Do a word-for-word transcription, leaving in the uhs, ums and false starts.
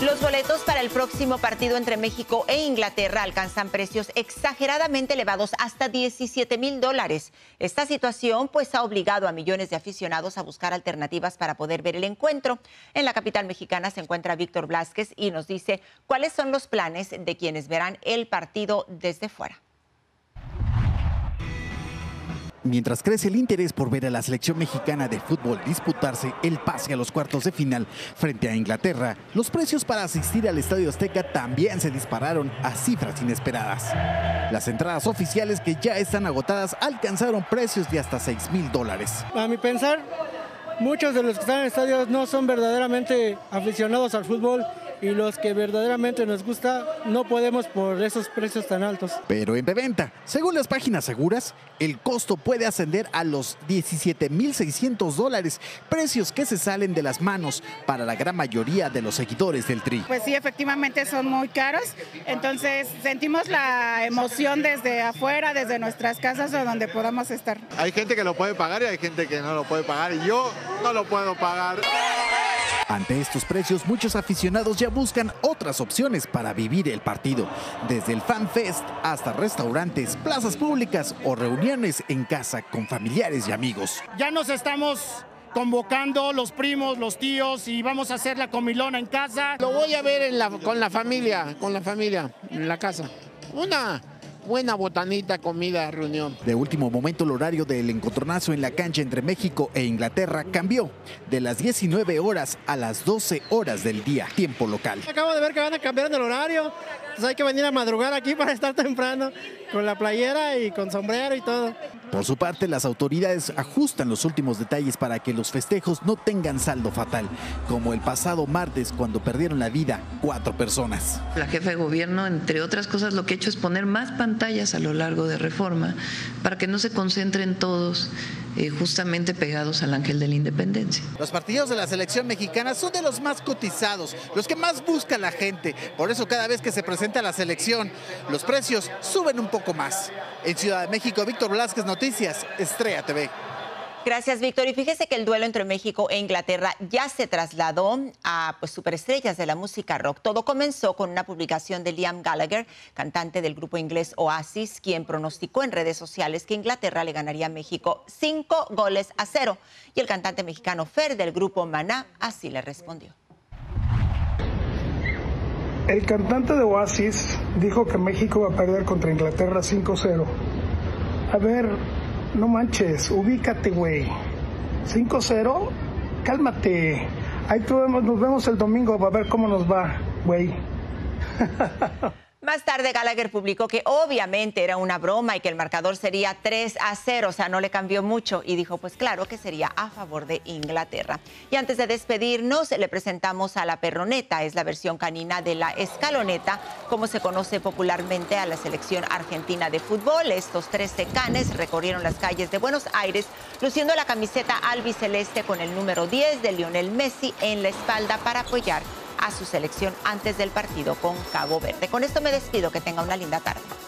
Los boletos para el próximo partido entre México e Inglaterra alcanzan precios exageradamente elevados, hasta diecisiete mil dólares. Esta situación pues ha obligado a millones de aficionados a buscar alternativas para poder ver el encuentro. En la capital mexicana se encuentra Víctor Blázquez y nos dice cuáles son los planes de quienes verán el partido desde fuera. Mientras crece el interés por ver a la selección mexicana de fútbol disputarse el pase a los cuartos de final frente a Inglaterra, los precios para asistir al Estadio Azteca también se dispararon a cifras inesperadas. Las entradas oficiales, que ya están agotadas, alcanzaron precios de hasta seis mil dólares. A mi pensar, muchos de los que están en el estadio no son verdaderamente aficionados al fútbol, y los que verdaderamente nos gusta no podemos por esos precios tan altos. Pero en preventa, según las páginas seguras, el costo puede ascender a los diecisiete mil seiscientos dólares, precios que se salen de las manos para la gran mayoría de los seguidores del Tri. Pues sí, efectivamente son muy caros, entonces sentimos la emoción desde afuera, desde nuestras casas o donde podamos estar. Hay gente que lo puede pagar y hay gente que no lo puede pagar, y yo no lo puedo pagar. Ante estos precios, muchos aficionados ya buscan otras opciones para vivir el partido, desde el Fan Fest hasta restaurantes, plazas públicas o reuniones en casa con familiares y amigos. Ya nos estamos convocando los primos, los tíos, y vamos a hacer la comilona en casa. Lo voy a ver en la, con la familia, con la familia, en la casa. Una buena botanita, comida, reunión. De último momento, el horario del encontronazo en la cancha entre México e Inglaterra cambió de las diecinueve horas a las doce horas del día, tiempo local. Acabo de ver que van a cambiar el horario, entonces hay que venir a madrugar aquí para estar temprano, con la playera y con sombrero y todo. Por su parte, las autoridades ajustan los últimos detalles para que los festejos no tengan saldo fatal, como el pasado martes, cuando perdieron la vida cuatro personas. La jefa de gobierno, entre otras cosas, lo que ha hecho es poner más pantallas a lo largo de Reforma para que no se concentren todos eh, justamente pegados al Ángel de la Independencia. Los partidos de la selección mexicana son de los más cotizados, los que más busca la gente. Por eso, cada vez que se presenta la selección, los precios suben un poco más. En Ciudad de México, Víctor Blázquez, Noticias Estrella T V. Gracias, Víctor. Y fíjese que el duelo entre México e Inglaterra ya se trasladó a pues, superestrellas de la música rock. Todo comenzó con una publicación de Liam Gallagher, cantante del grupo inglés Oasis, quien pronosticó en redes sociales que Inglaterra le ganaría a México cinco goles a cero. Y el cantante mexicano Fer, del grupo Maná, así le respondió. El cantante de Oasis dijo que México va a perder contra Inglaterra cinco cero. A ver, no manches, ubícate, güey. cinco cero, cálmate. Ahí nos vemos el domingo para ver cómo nos va, güey. Más tarde, Gallagher publicó que obviamente era una broma y que el marcador sería tres a cero, o sea, no le cambió mucho, y dijo, pues claro, que sería a favor de Inglaterra. Y antes de despedirnos, le presentamos a la perroneta, es la versión canina de la escaloneta, como se conoce popularmente a la selección argentina de fútbol. Estos trece canes recorrieron las calles de Buenos Aires, luciendo la camiseta albiceleste con el número diez de Lionel Messi en la espalda para apoyar a su selección antes del partido con Cabo Verde. Con esto me despido, que tenga una linda tarde.